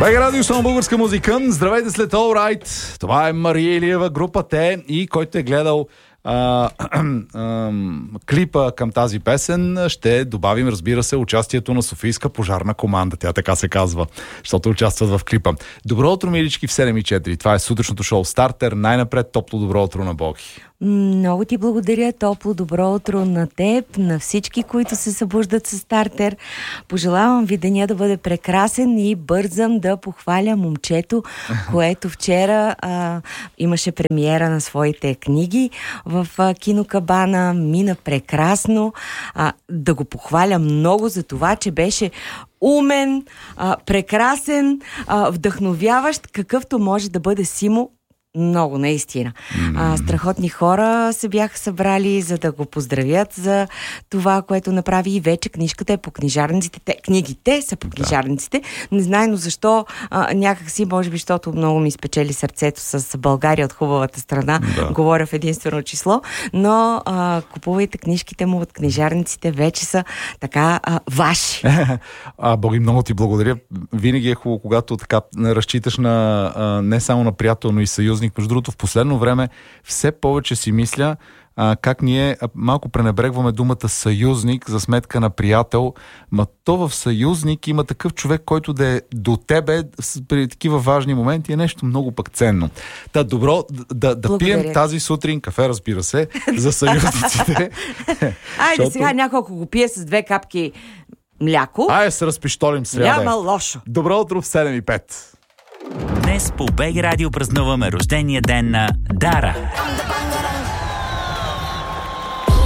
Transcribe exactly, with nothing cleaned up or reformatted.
Бега радио, само българска музика. Здравейте след All Right. Това е Мария Илиева, група Те, и който е гледал а, а, клипа към тази песен, ще добавим, разбира се, участието на Софийска пожарна команда. Тя така се казва, защото участват в клипа. Добро утро, милички, в седем и четири. Това е сутрешното шоу Стартер. Най-напред топло добро утро на Боги. Много ти благодаря, топло добро утро на теб, на всички, които се събуждат с Стартер. Пожелавам ви деня да бъде прекрасен и бързам да похваля момчето, което вчера а, имаше премиера на своите книги в а, Кинокабана. Мина прекрасно. А, да го похваля много за това, че беше умен, а, прекрасен, а, вдъхновяващ, какъвто може да бъде Симо. Много, наистина. Mm-hmm. А, страхотни хора се бяха събрали, за да го поздравят за това, което направи, и вече книжката е по книжарниците. Те, книгите са по книжарниците. Да. Незнайно защо, а, някак си, може би, защото много ми спечели сърцето с България от хубавата страна. Да. Говоря в единствено число, но а, купувайте книжките му от книжарниците, вече са така а, ваши. А, Боги, много ти благодаря. Винаги е хубаво, когато така разчиташ на а, не само на приятел, но и съюзник. Между другото, в последно време все повече си мисля а, как ние малко пренебрегваме думата съюзник за сметка на приятел. Ма то в съюзник има такъв човек, който да е до тебе при такива важни моменти, е нещо много пък ценно. Та, добро, да, да пием тази сутрин кафе, разбира се, за съюзниците. Айде защото... сега няколко го пие с две капки мляко. Айде се разпиштолим сега. Няма лошо. Добро утро в седем и пет. Днес по БГ Радио празнуваме рождения ден на Дара.